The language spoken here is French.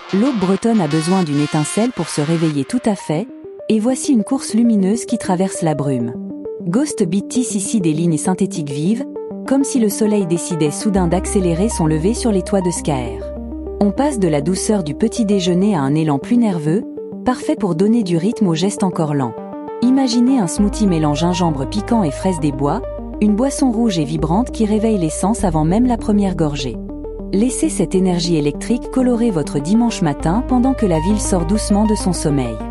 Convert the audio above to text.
L'aube bretonne a besoin d'une étincelle pour se réveiller tout à fait, et voici une course lumineuse qui traverse la brume. Ghost Beat tisse ici des lignes synthétiques vives, comme si le soleil décidait soudain d'accélérer son lever sur les toits de Skaer. On passe de la douceur du petit déjeuner à un élan plus nerveux, parfait pour donner du rythme aux gestes encore lents. Imaginez un smoothie mêlant gingembre piquant et fraises des bois, une boisson rouge et vibrante qui réveille les sens avant même la première gorgée. Laissez cette énergie électrique colorer votre dimanche matin pendant que la ville sort doucement de son sommeil.